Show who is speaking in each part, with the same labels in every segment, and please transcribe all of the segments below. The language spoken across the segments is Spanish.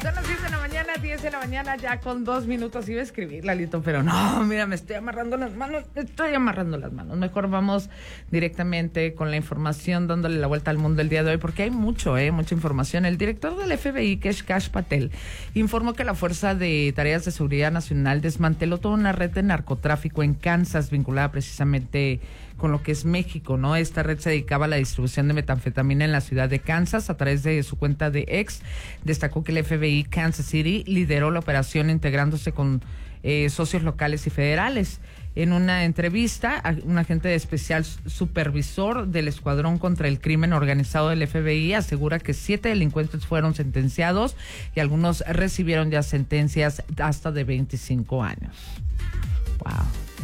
Speaker 1: Son las 10 de la mañana, 10 de la mañana, ya con 2 minutos. Iba a escribir, Lalito, pero no, mira, me estoy amarrando las manos. Mejor vamos directamente con la información, dándole la vuelta al mundo el día de hoy, porque hay mucha información. El director del FBI, Kash Patel, informó que la Fuerza de Tareas de Seguridad Nacional desmanteló toda una red de narcotráfico en Kansas, vinculada precisamente con lo que es México, ¿no? Esta red se dedicaba a la distribución de metanfetamina en la ciudad de Kansas. A través de su cuenta de X, destacó que el FBI Kansas City lideró la operación integrándose con socios locales y federales. En una entrevista, un agente especial supervisor del Escuadrón contra el Crimen Organizado del FBI asegura que 7 delincuentes fueron sentenciados y algunos recibieron ya sentencias hasta de 25 años. Wow.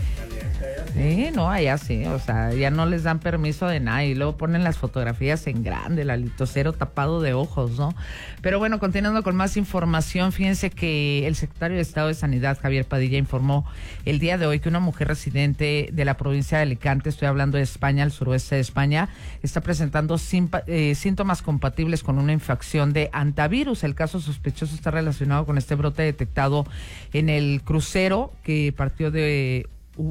Speaker 1: Sí, no, allá sí, o sea, ya no les dan permiso de nada y luego ponen las fotografías en grande, Lalito, cero tapado de ojos, ¿no? Pero bueno, continuando con más información, fíjense que el secretario de Estado de Sanidad, Javier Padilla, informó el día de hoy que una mujer residente de la provincia de Alicante, estoy hablando de España, al suroeste de España, está presentando síntomas compatibles con una infección de hantavirus. El caso sospechoso está relacionado con este brote detectado en el crucero que partió de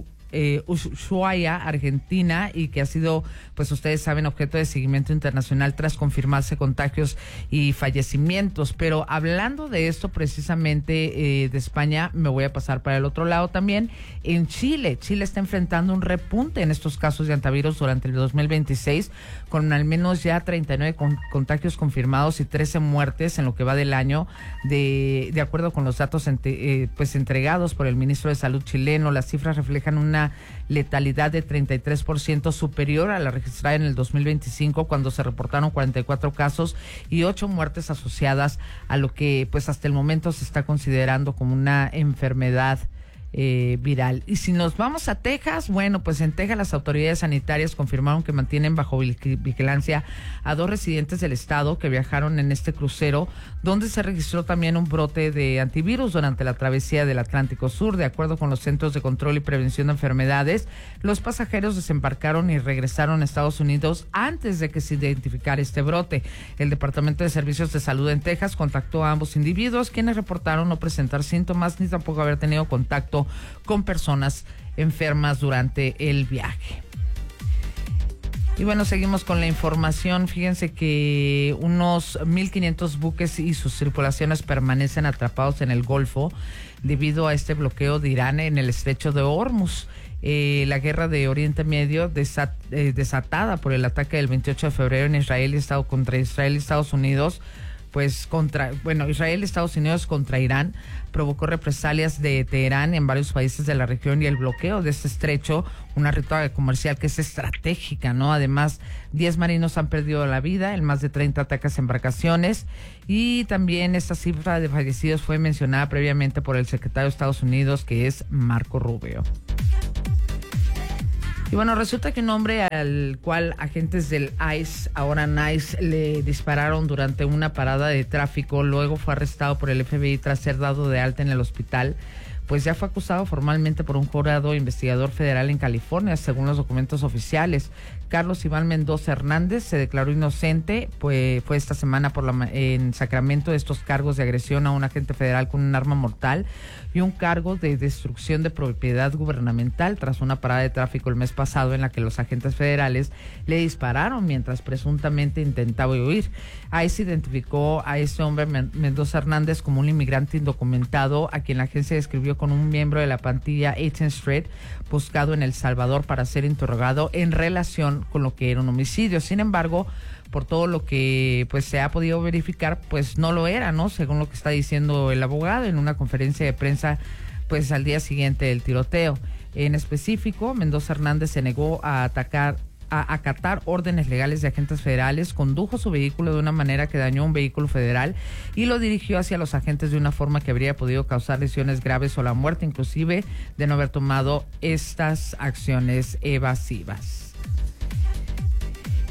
Speaker 1: Ushuaia, Argentina, y que ha sido, pues ustedes saben, objeto de seguimiento internacional tras confirmarse contagios y fallecimientos. Pero hablando de esto precisamente, de España, me voy a pasar para el otro lado también. En Chile está enfrentando un repunte en estos casos de hantavirus durante el 2026, con al menos ya 39 contagios confirmados y 13 muertes en lo que va del año, de acuerdo con los datos pues entregados por el ministro de Salud chileno. Las cifras reflejan una letalidad de 33% superior a la registrada en el 2025, cuando se reportaron 44 casos y 8 muertes asociadas a lo que pues hasta el momento se está considerando como una enfermedad viral. Y si nos vamos a Texas, bueno, pues en Texas las autoridades sanitarias confirmaron que mantienen bajo vigilancia a 2 residentes del estado que viajaron en este crucero, donde se registró también un brote de antivirus durante la travesía del Atlántico Sur. De acuerdo con los Centros de Control y Prevención de Enfermedades, los pasajeros desembarcaron y regresaron a Estados Unidos antes de que se identificara este brote. El Departamento de Servicios de Salud en Texas contactó a ambos individuos, quienes reportaron no presentar síntomas ni tampoco haber tenido contacto con personas enfermas durante el viaje. Y bueno, seguimos con la información. Fíjense que unos 1,500 buques y sus tripulaciones permanecen atrapados en el Golfo debido a este bloqueo de Irán en el estrecho de Hormuz. La guerra de Oriente Medio desatada por el ataque del 28 de febrero en Israel contra Israel y Estados Unidos, pues Israel y Estados Unidos contra Irán, provocó represalias de Teherán en varios países de la región y el bloqueo de este estrecho, una ruta comercial que es estratégica, ¿no? Además, 10 marinos han perdido la vida en más de 30 ataques a embarcaciones, y también esta cifra de fallecidos fue mencionada previamente por el secretario de Estados Unidos, que es Marco Rubio. Y bueno, resulta que un hombre al cual agentes del ICE, ahora NICE, le dispararon durante una parada de tráfico, luego fue arrestado por el FBI tras ser dado de alta en el hospital, pues ya fue acusado formalmente por un jurado investigador federal en California, según los documentos oficiales. Carlos Iván Mendoza Hernández se declaró inocente, pues fue esta semana en Sacramento, de estos cargos de agresión a un agente federal con un arma mortal y un cargo de destrucción de propiedad gubernamental tras una parada de tráfico el mes pasado en la que los agentes federales le dispararon mientras presuntamente intentaba huir. Ahí se identificó a este hombre, Mendoza Hernández, como un inmigrante indocumentado a quien la agencia describió con un miembro de la pandilla 18th Street, buscado en El Salvador para ser interrogado en relación con lo que era un homicidio. Sin embargo, por todo lo que pues se ha podido verificar, pues no lo era, ¿no? Según lo que está diciendo el abogado en una conferencia de prensa pues al día siguiente del tiroteo. En específico, Mendoza Hernández se negó a acatar órdenes legales de agentes federales, condujo su vehículo de una manera que dañó un vehículo federal y lo dirigió hacia los agentes de una forma que habría podido causar lesiones graves o la muerte, inclusive de no haber tomado estas acciones evasivas.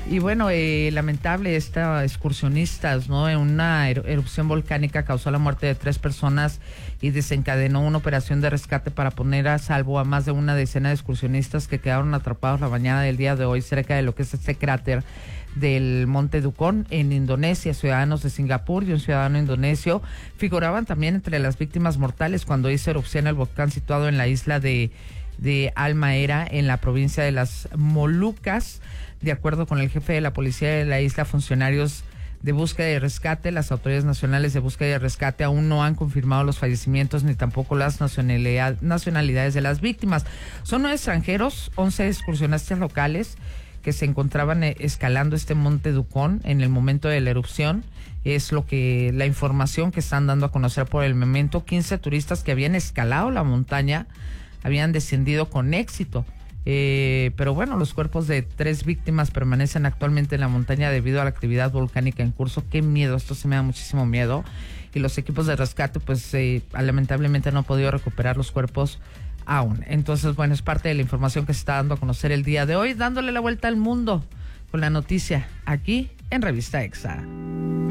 Speaker 1: Y bueno, lamentable excursionistas, ¿no? En una erupción volcánica causó la muerte de 3 personas y desencadenó una operación de rescate para poner a salvo a más de una decena de excursionistas que quedaron atrapados la mañana del día de hoy cerca de lo que es este cráter del Monte Ducón en Indonesia. Ciudadanos de Singapur y un ciudadano indonesio figuraban también entre las víctimas mortales cuando hizo erupción el volcán situado en la isla de Halmahera, en la provincia de las Molucas. De acuerdo con el jefe de la policía de la isla, funcionarios de búsqueda y rescate, las autoridades nacionales de búsqueda y rescate aún no han confirmado los fallecimientos ni tampoco las nacionalidades de las víctimas. Son 9 extranjeros, 11 excursionistas locales que se encontraban escalando este Monte Ducón en el momento de la erupción. Es la información que están dando a conocer por el momento. 15 turistas que habían escalado la montaña habían descendido con éxito. Pero bueno, los cuerpos de 3 víctimas permanecen actualmente en la montaña debido a la actividad volcánica en curso. Qué miedo, esto se me da muchísimo miedo. Y los equipos de rescate, pues lamentablemente no han podido recuperar los cuerpos aún. Entonces, bueno, es parte de la información que se está dando a conocer el día de hoy, dándole la vuelta al mundo con la noticia aquí en Revista EXA.